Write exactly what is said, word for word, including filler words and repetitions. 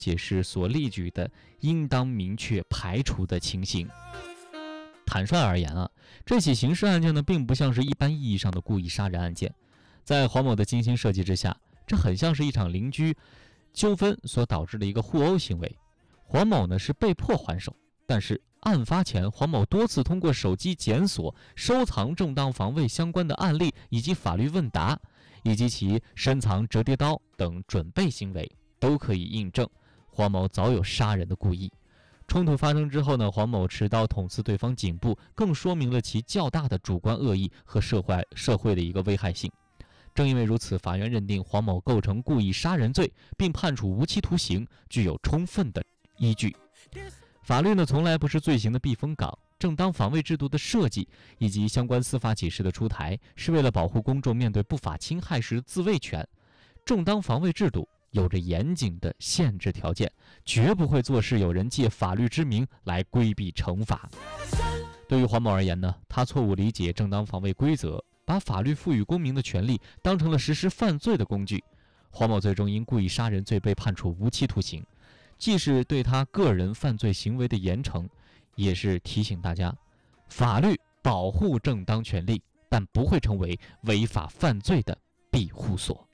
解释所列举的应当明确排除的情形。坦率而言啊，这起刑事案件呢，并不像是一般意义上的故意杀人案件。在黄某的精心设计之下，这很像是一场邻居纠纷所导致的一个互殴行为。黄某呢是被迫还手，但是案发前，黄某多次通过手机检索、收藏正当防卫相关的案例以及法律问答，以及其深藏折叠刀等准备行为，都可以印证黄某早有杀人的故意。冲突发生之后呢，黄某持刀捅刺对方颈部，更说明了其较大的主观恶意和社会社会的一个危害性。正因为如此，法院认定黄某构成故意杀人罪，并判处无期徒刑，具有充分的依据。法律呢，从来不是罪行的避风港。正当防卫制度的设计以及相关司法解释的出台，是为了保护公众面对不法侵害时自卫权。正当防卫制度有着严谨的限制条件，绝不会坐视有人借法律之名来规避惩罚。对于黄某而言呢，他错误理解正当防卫规则，把法律赋予公民的权利当成了实施犯罪的工具。黄某最终因故意杀人罪被判处无期徒刑，既是对他个人犯罪行为的严惩，也是提醒大家，法律保护正当权利，但不会成为违法犯罪的庇护所。